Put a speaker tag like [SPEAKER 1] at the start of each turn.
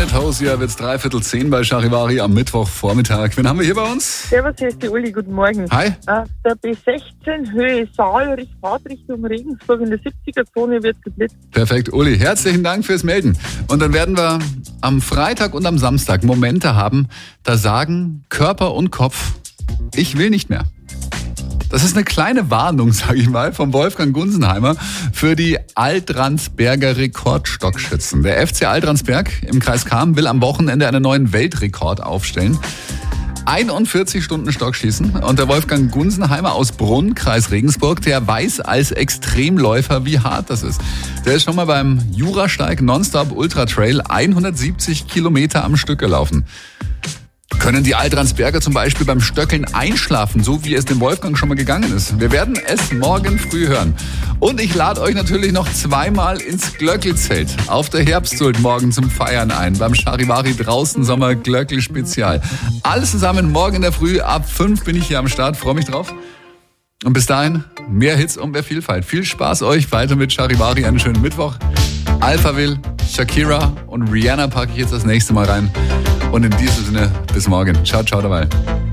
[SPEAKER 1] Janet Hosier wird's 9:45 bei Charivari am Mittwochvormittag. Wen haben wir hier bei uns?
[SPEAKER 2] Servus, hier ist die Uli, guten Morgen.
[SPEAKER 1] Hi.
[SPEAKER 2] Auf der B16 Höhe Saal, Fahrtrichtung Regensburg in der 70er-Zone wird geblitzt.
[SPEAKER 1] Perfekt, Uli. Herzlichen Dank fürs Melden. Und dann werden wir am Freitag und am Samstag Momente haben, da sagen Körper und Kopf, ich will nicht mehr. Das ist eine kleine Warnung, sage ich mal, vom Wolfgang Gunsenheimer für die Altransberger Rekordstockschützen. Der FC Altransberg im Kreis Cham will am Wochenende einen neuen Weltrekord aufstellen. 41 Stunden Stockschießen. Und der Wolfgang Gunsenheimer aus Brunn, Kreis Regensburg, der weiß als Extremläufer, wie hart das ist. Der ist schon mal beim Jurasteig Nonstop Ultra Trail 170 Kilometer am Stück gelaufen. Können die Altransberger zum Beispiel beim Stöckeln einschlafen, so wie es dem Wolfgang schon mal gegangen ist? Wir werden es morgen früh hören. Und ich lade euch natürlich noch zweimal ins Glöckl-Zelt auf der Herbstzult morgen zum Feiern ein. Beim Charivari draußen Sommer Glöckl Spezial. Alles zusammen morgen in der Früh. Ab 5 bin ich hier am Start. Freue mich drauf. Und bis dahin mehr Hits und mehr Vielfalt. Viel Spaß euch weiter mit Charivari. Einen schönen Mittwoch. Alphaville, Shakira und Rihanna packe ich jetzt das nächste Mal rein. Und in diesem Sinne, bis morgen. Ciao, ciao dabei.